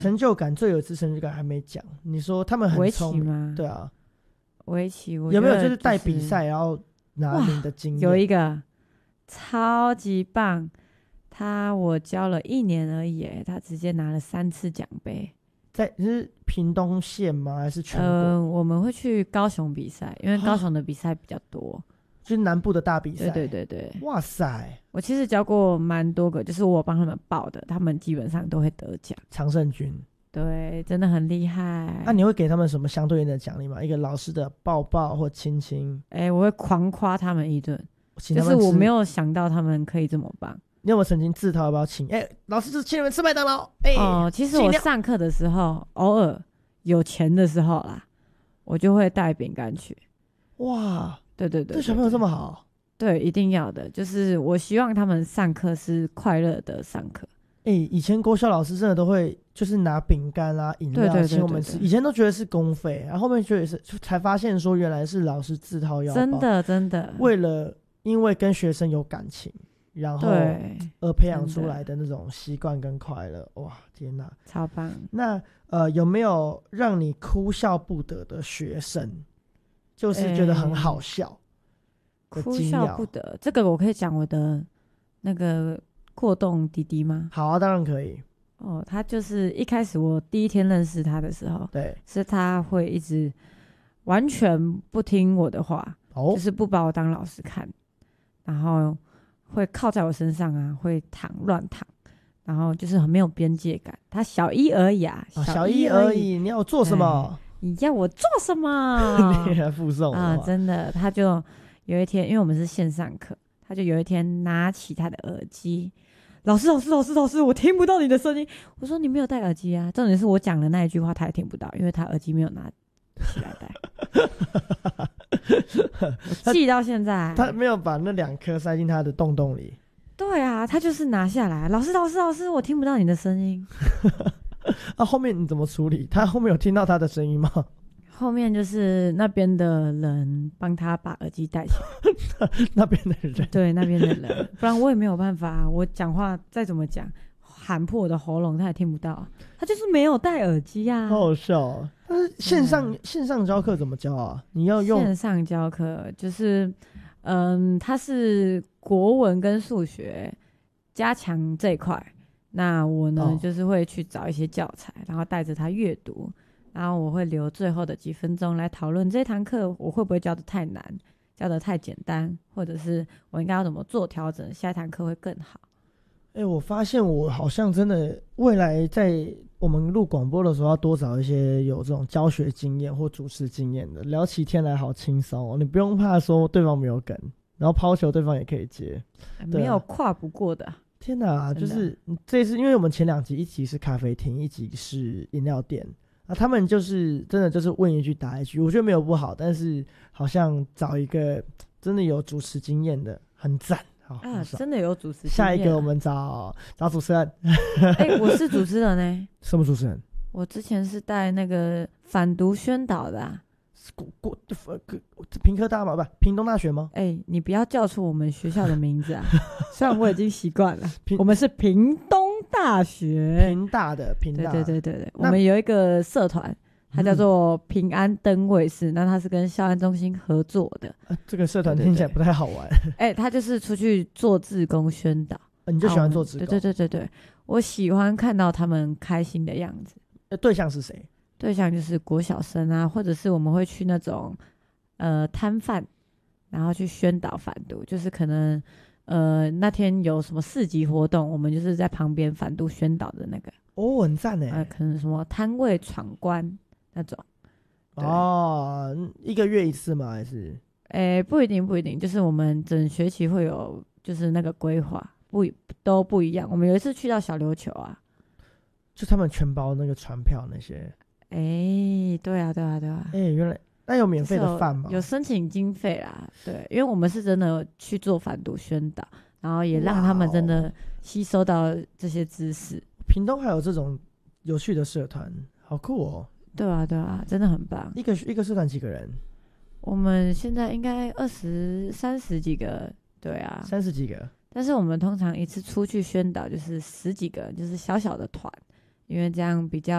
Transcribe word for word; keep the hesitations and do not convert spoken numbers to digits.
成就感最有一次成就感还没讲，你说他们很聪明吗？对啊， 围棋我有没有就是带比赛然后拿名的经验？ 有一个超级棒，他我教了一年而已，他直接拿了三次奖杯。 在是屏东县吗？还是全国？ 呃，我们会去高雄比赛，因为高雄的比赛比较多， 就是南部的大比赛。 对对对对， 哇塞！ 我其实教过蛮多个，就是我帮他们报的，他们基本上都会得奖。 常胜军， 对，真的很厉害。 那、啊、你会给他们什么相对应的奖励吗？一个老师的抱抱或亲亲？ 哎、欸，我会狂夸他们一顿， 就是我没有想到他们可以这么棒。 你有没有曾经自掏腰包请？哎、欸，老师就请你们吃麦当劳。哎、欸， 哦，其实我上课的时候，偶尔有钱的时候啦，我就会带饼干去。 哇， 对对 对, 对， 这小朋友这么好。 对，一定要的，就是我希望他们上课是快乐的上课。 哎、欸，以前国小老师真的都会就是拿饼干啊、饮料请我们吃，以前都觉得是公费，然后后面觉得是才发现说原来是老师自掏腰包， 真的真的， 为了因为跟学生有感情，然后而培养出来的那种习惯跟快乐。哇，天哪， 超棒！ 那呃有没有让你哭笑不得的学生？就是觉得很好笑。 欸、哭笑不得，这个我可以讲我的那个过动弟弟吗？ 好啊，当然可以。 哦，他就是一开始我第一天认识他的时候， 对， 是他会一直完全不听我的话，哦、就是不把我当老师看，然后会靠在我身上啊，会躺乱躺，然后就是很没有边界感。他小一而已啊， 哦、小一而已，你要我做什么？ 你要我做什么？ 你来附送啊、呃，真的，他就。有一天，因为我们是线上课，他就有一天拿起他的耳机，老师，老师，老师，老师，我听不到你的声音。我说你没有戴耳机啊，重点是我讲的那一句话他也听不到，因为他耳机没有拿起来戴。我记到现在， 他没有把那两颗塞进他的洞洞里。 对啊，他就是拿下来，老师，老师，老师，我听不到你的声音。 啊，后面你怎么处理？他后面有听到他的声音吗？ 后面就是那边的人帮他把耳机戴起来。那边的人， 对，那边的人，不然我也没有办法。我讲话再怎么讲，喊破我的喉咙，他也听不到。他就是没有戴耳机啊， 好好笑啊！但是线上、嗯、线上教课怎么教啊？你要用线上教课，就是嗯，他是国文跟数学加强这一块。那我呢、哦，就是会去找一些教材，然后带着他阅读。然后我会留最后的几分钟来讨论这堂课我会不会教得太难，教得太简单，或者是我应该要怎么做调整，下一堂课会更好。 哎、欸，我发现我好像真的未来在我们录广播的时候要多找一些有这种教学经验或主持经验的，聊起天来好轻松哦，你不用怕说对方没有梗，然后抛球对方也可以接， 没有跨不过的。 天哪，就是这次因为我们前两集一集是咖啡厅，一集是饮料店。啊、他们就是真的就是问一句答一句，我觉得没有不好，但是好像找一个真的有主持经验的很赞。好啊，真的有主持经验、啊。 下一个我们找找主持人。 哎、欸，我是主持人呢、欸。 什么主持人？ 我之前是带那个反毒宣导的、啊。 国国屏科大吗？不，屏东大学吗？ 哎、欸，你不要叫出我们学校的名字啊！虽然我已经习惯了，我们是屏东大学， 屏大的屏大。 对对对对对，我们有一个社团，它叫做平安灯卫士、嗯，那它是跟校安中心合作的。 啊、这个社团听起来不太好玩。 哎、欸，他就是出去做志工宣导、 啊。你就喜欢做志工？ 对对对对对，我喜欢看到他们开心的样子。 呃，对象是谁？ 对象就是国小生啊，或者是我们会去那种呃摊贩，然后去宣导反毒，就是可能呃那天有什么市集活动，我们就是在旁边反毒宣导的那个。 哦，很赞耶。 呃，可能什么摊位闯关那种。 哦，一个月一次吗？还是？ 诶，不一定，不一定，就是我们整学期会有就是那个规划，不都不一样。我们有一次去到小琉球啊， 就他们全包那个船票那些。 哎、欸，对啊，对啊，对啊。 哎、欸，原来那有免费的饭吗？ 有申请经费啦，对，因为我们是真的去做反毒宣导，然后也让他们真的吸收到这些知识。 屏东还有这种有趣的社团，好酷哦！ 对啊，对啊，真的很棒。 一个一个社团几个人？ 我们现在应该二十三十几个，对啊， 三十几个。 但是我们通常一次出去宣导就是十几个人，就是小小的团。 因为这样比较